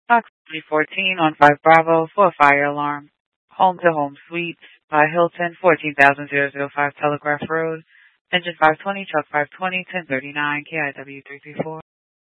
Box 314 on 5 Bravo for a fire alarm. Home to Home Suites by Hilton, 14,005 Telegraph Road. Engine 520, truck 520, 1039, KIW 334.